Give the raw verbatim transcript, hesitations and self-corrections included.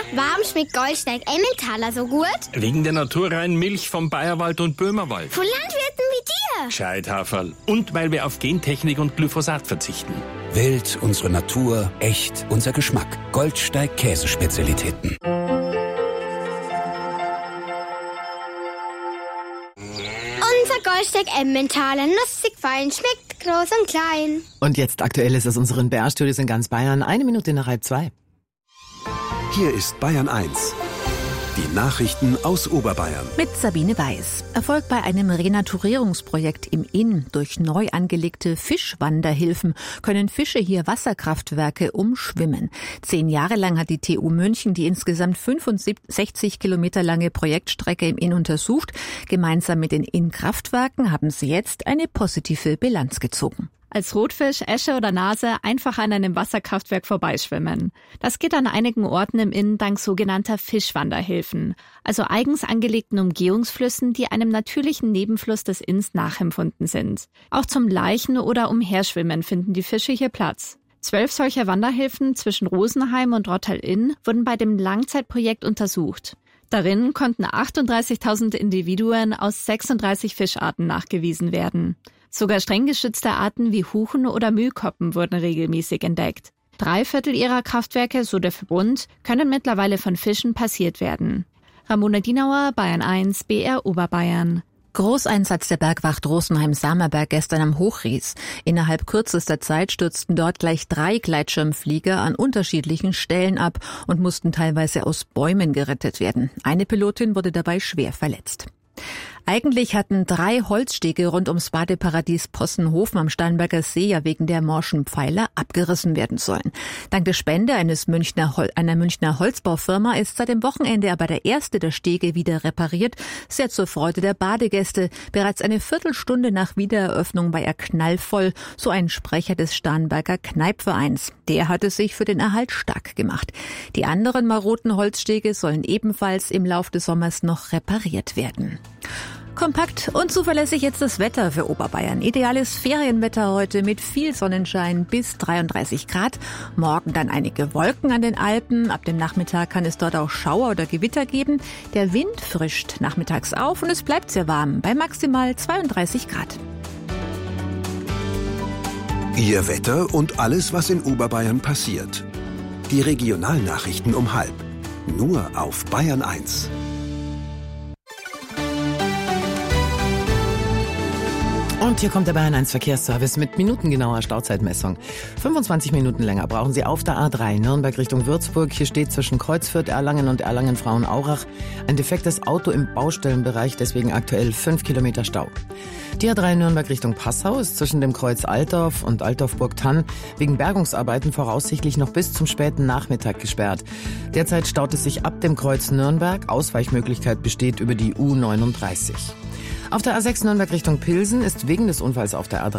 Warum schmeckt Goldsteig Emmentaler so gut? Wegen der naturreinen Milch vom Bayerwald und Böhmerwald. Von Landwirten wie dir. Gescheithaferl. Und weil wir auf Gentechnik und Glyphosat verzichten. Wild, unsere Natur, echt, unser Geschmack. Goldsteig Käsespezialitäten. Unser Goldsteig Emmentaler, nussig fein, schmeckt groß und klein. Und jetzt aktuell ist es unseren B R-Studios in ganz Bayern. Eine Minute nach halb zwei. Hier ist Bayern eins. Die Nachrichten aus Oberbayern. Mit Sabine Weiß. Erfolg bei einem Renaturierungsprojekt im Inn. Durch neu angelegte Fischwanderhilfen können Fische hier Wasserkraftwerke umschwimmen. Zehn Jahre lang hat die T U München die insgesamt fünfundsechzig Kilometer lange Projektstrecke im Inn untersucht. Gemeinsam mit den Inn-Kraftwerken haben sie jetzt eine positive Bilanz gezogen. Als Rotfisch, Äsche oder Nase einfach an einem Wasserkraftwerk vorbeischwimmen. Das geht an einigen Orten im Inn dank sogenannter Fischwanderhilfen, also eigens angelegten Umgehungsflüssen, die einem natürlichen Nebenfluss des Inns nachempfunden sind. Auch zum Leichen- oder Umherschwimmen finden die Fische hier Platz. Zwölf solcher Wanderhilfen zwischen Rosenheim und Rottal-Inn wurden bei dem Langzeitprojekt untersucht. Darin konnten achtunddreißigtausend Individuen aus sechsunddreißig Fischarten nachgewiesen werden. Sogar streng geschützte Arten wie Huchen oder Mühlkoppen wurden regelmäßig entdeckt. Drei Viertel ihrer Kraftwerke, so der Verbund, können mittlerweile von Fischen passiert werden. Ramona Dienauer, Bayern eins, B R Oberbayern. Großeinsatz der Bergwacht Rosenheim-Samerberg gestern am Hochries. Innerhalb kürzester Zeit stürzten dort gleich drei Gleitschirmflieger an unterschiedlichen Stellen ab und mussten teilweise aus Bäumen gerettet werden. Eine Pilotin wurde dabei schwer verletzt. Eigentlich hatten drei Holzstege rund ums Badeparadies Possenhofen am Starnberger See ja wegen der morschen Pfeiler abgerissen werden sollen. Dank der Spende eines Münchner Hol- einer Münchner Holzbaufirma ist seit dem Wochenende aber der erste der Stege wieder repariert, sehr zur Freude der Badegäste. Bereits eine Viertelstunde nach Wiedereröffnung war er knallvoll, so ein Sprecher des Starnberger Kneipvereins. Der hatte sich für den Erhalt stark gemacht. Die anderen maroden Holzstege sollen ebenfalls im Lauf des Sommers noch repariert werden. Kompakt und zuverlässig jetzt das Wetter für Oberbayern. Ideales Ferienwetter heute mit viel Sonnenschein bis dreiunddreißig Grad. Morgen dann einige Wolken an den Alpen. Ab dem Nachmittag kann es dort auch Schauer oder Gewitter geben. Der Wind frischt nachmittags auf und es bleibt sehr warm bei maximal zweiunddreißig Grad. Ihr Wetter und alles, was in Oberbayern passiert. Die Regionalnachrichten um halb. Nur auf Bayern eins. Und hier kommt der Bayern eins Verkehrsservice mit minutengenauer Stauzeitmessung. fünfundzwanzig Minuten länger brauchen Sie auf der A drei Nürnberg Richtung Würzburg. Hier steht zwischen Kreuzfürth, Erlangen und Erlangen-Frauenaurach ein defektes Auto im Baustellenbereich, deswegen aktuell fünf Kilometer Stau. Die A drei Nürnberg Richtung Passau ist zwischen dem Kreuz Altdorf und Altdorf-Burgtann wegen Bergungsarbeiten voraussichtlich noch bis zum späten Nachmittag gesperrt. Derzeit staut es sich ab dem Kreuz Nürnberg. Ausweichmöglichkeit besteht über die U neununddreißig. Auf der A sechs Nürnberg Richtung Pilsen ist wegen des Unfalls auf der A drei